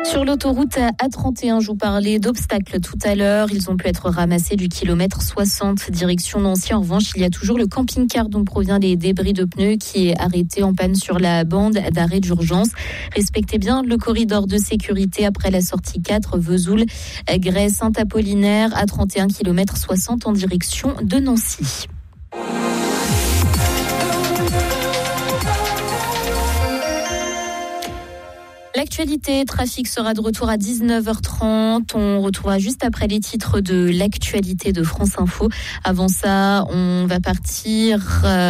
Sur l'autoroute A31, je vous parlais d'obstacles tout à l'heure. Ils ont pu être ramassés du kilomètre 60 direction Nancy. En revanche, il y a toujours le camping-car dont provient les débris de pneus qui est arrêté en panne sur la bande d'arrêt d'urgence. Respectez bien le corridor de sécurité après la sortie 4, Vesoul, Grès, Saint-Apollinaire, A31 kilomètre 60 en direction de Nancy. L'actualité trafic sera de retour à 19h30. On retrouvera juste après les titres de l'actualité de France Info. Avant ça, on va partir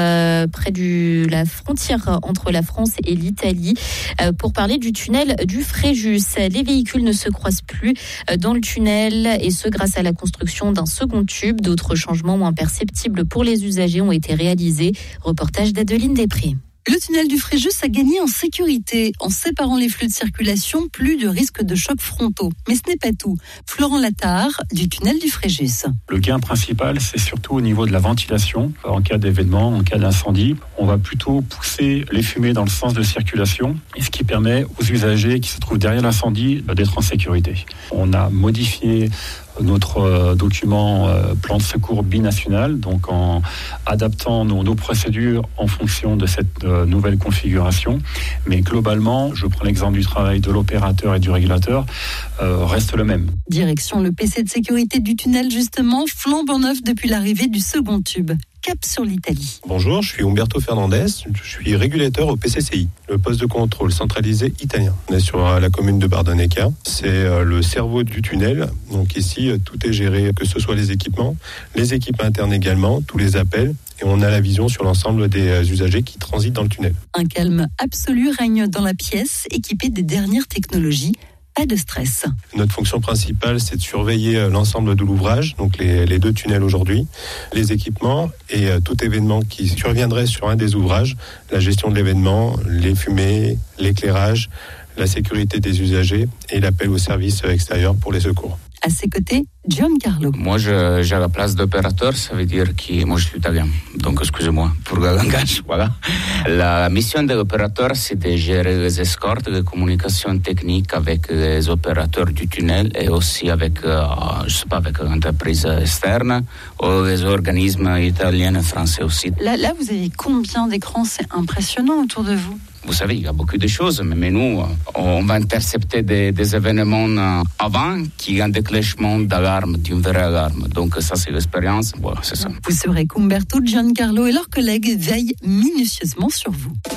près de la frontière entre la France et l'Italie pour parler du tunnel du Fréjus. Les véhicules ne se croisent plus dans le tunnel et ce grâce à la construction d'un second tube. D'autres changements moins perceptibles pour les usagers ont été réalisés. Reportage d'Adeline Després. Le tunnel du Fréjus a gagné en sécurité. En séparant les flux de circulation, plus de risques de chocs frontaux. Mais ce n'est pas tout. Florent Lattard, du tunnel du Fréjus. Le gain principal, c'est surtout au niveau de la ventilation. En cas d'événement, en cas d'incendie, on va plutôt pousser les fumées dans le sens de circulation, et ce qui permet aux usagers qui se trouvent derrière l'incendie d'être en sécurité. On a modifié notre document plan de secours binational, donc en adaptant nos procédures en fonction de cette nouvelle configuration. Mais globalement, je prends l'exemple du travail de l'opérateur et du régulateur, reste le même. Direction le PC de sécurité du tunnel, justement, flambant neuf depuis l'arrivée du second tube. Cap sur l'Italie. Bonjour, je suis Umberto Fernandez, je suis régulateur au PCCI, le poste de contrôle centralisé italien. On est sur la commune de Bardonecca, c'est le cerveau du tunnel, donc ici tout est géré, que ce soit les équipements internes également, tous les appels, et on a la vision sur l'ensemble des usagers qui transitent dans le tunnel. Un calme absolu règne dans la pièce, équipée des dernières technologies. Pas de stress. Notre fonction principale, c'est de surveiller l'ensemble de l'ouvrage, donc les deux tunnels aujourd'hui, les équipements et tout événement qui surviendrait sur un des ouvrages, la gestion de l'événement, les fumées, l'éclairage, la sécurité des usagers et l'appel aux services extérieurs pour les secours. À ses côtés, Giancarlo. Moi, j'ai la place d'opérateur, ça veut dire que moi, je suis italien. Donc, excusez-moi pour le langage, voilà. La mission de l'opérateur, c'est de gérer les escortes, les communications techniques avec les opérateurs du tunnel et aussi avec, avec l'entreprise externe ou les organismes italiens et français aussi. Là, vous avez combien d'écrans? C'est impressionnant autour de vous. Vous savez, il y a beaucoup de choses, mais nous, on va intercepter des événements avant qu'il y ait un déclenchement d'alarme, d'une vraie alarme. Donc ça, c'est l'expérience. Voilà, c'est ça. Vous saurez qu'Umberto, Giancarlo et leurs collègues veillent minutieusement sur vous.